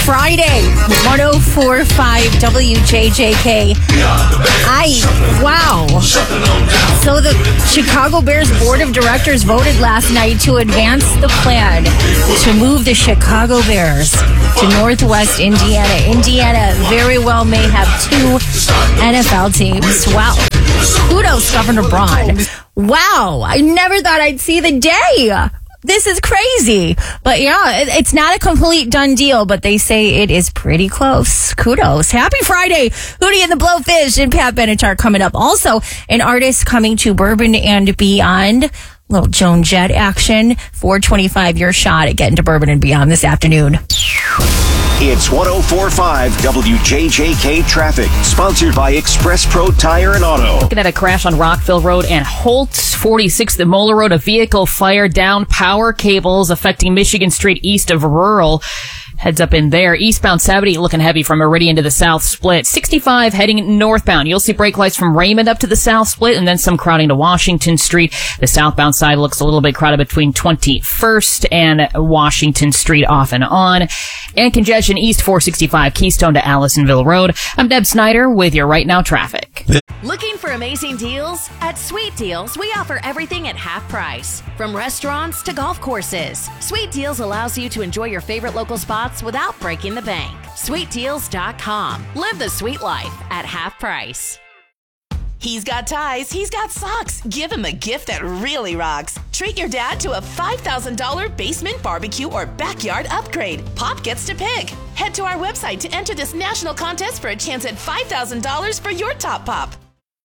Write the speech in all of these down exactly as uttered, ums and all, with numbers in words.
Friday, one oh four point five W J J K. I, wow. So the Chicago Bears Board of Directors voted last night to advance the plan to move the Chicago Bears to Northwest Indiana. Indiana very well may have two N F L teams. Wow. Kudos, Governor Braun. Wow. I never thought I'd see the day. This is crazy. But yeah, it's not a complete done deal, but they say it is pretty close. Kudos. Happy Friday. Hootie and the Blowfish and Pat Benatar coming up. Also, an artist coming to Bourbon and Beyond. Little Joan Jett action. four twenty-five, your shot at getting to Bourbon and Beyond this afternoon. It's one oh four point five W J J K traffic, sponsored by Express Pro Tire and Auto. Looking at a crash on Rockville Road and Holt, forty-sixth at Moeller Road. A vehicle fire down power cables affecting Michigan Street east of Rural. Heads up in there. Eastbound seventy looking heavy from Meridian to the South Split. sixty-five heading northbound. You'll see brake lights from Raymond up to the South Split and then some crowding to Washington Street. The southbound side looks a little bit crowded between twenty-first and Washington Street off and on. And congestion east four sixty-five Keystone to Allisonville Road. I'm Deb Snyder with your Right Now traffic. Looking for amazing deals? At Sweet Deals, we offer everything at half price. From restaurants to golf courses. Sweet Deals allows you to enjoy your favorite local spots without breaking the bank. sweet deals dot com. Live the sweet life at half price. He's got ties, he's got socks. Give him a gift that really rocks. Treat your dad to a five thousand dollars basement barbecue or backyard upgrade. Pop gets to pick. Head to our website to enter this national contest for a chance at five thousand dollars for your top pop.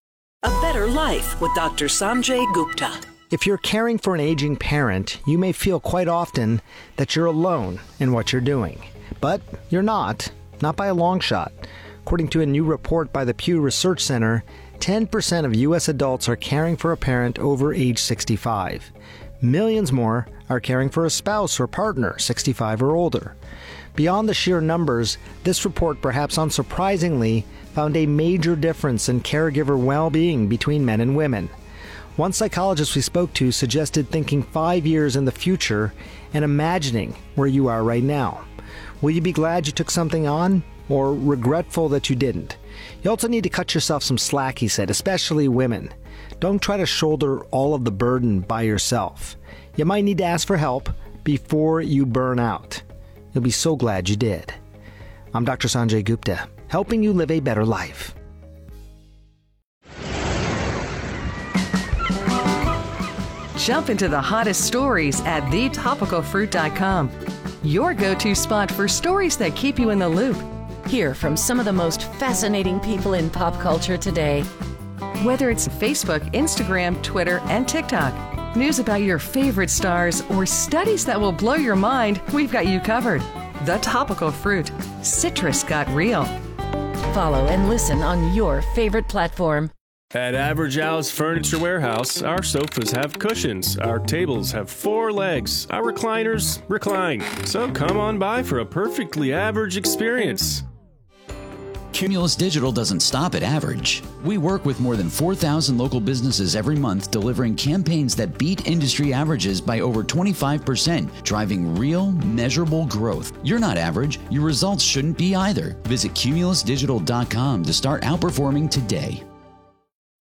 A Better Life with Doctor Sanjay Gupta. If you're caring for an aging parent, you may feel quite often that you're alone in what you're doing. But you're not, not by a long shot. According to a new report by the Pew Research Center, ten percent of U S adults are caring for a parent over age sixty-five. Millions more are caring for a spouse or partner sixty-five or older. Beyond the sheer numbers, this report, perhaps unsurprisingly, found a major difference in caregiver well-being between men and women. One psychologist we spoke to suggested thinking five years in the future and imagining where you are right now. Will you be glad you took something on, or regretful that you didn't? You also need to cut yourself some slack, he said, especially women. Don't try to shoulder all of the burden by yourself. You might need to ask for help before you burn out. You'll be so glad you did. I'm Doctor Sanjay Gupta, helping you live a better life. Jump into the hottest stories at the topical fruit dot com. Your go-to spot for stories that keep you in the loop. Hear from some of the most fascinating people in pop culture today. Whether it's Facebook, Instagram, Twitter, and TikTok, news about your favorite stars, or studies that will blow your mind, we've got you covered. The Topical Fruit. Citrus got real. Follow and listen on your favorite platform. At Average Al's Furniture Warehouse, our sofas have cushions, our tables have four legs, our recliners recline. So come on by for a perfectly average experience. Cumulus Digital doesn't stop at average. We work with more than four thousand local businesses every month, delivering campaigns that beat industry averages by over twenty-five percent, driving real, measurable growth. You're not average. Your results shouldn't be either. Visit cumulus digital dot com to start outperforming today.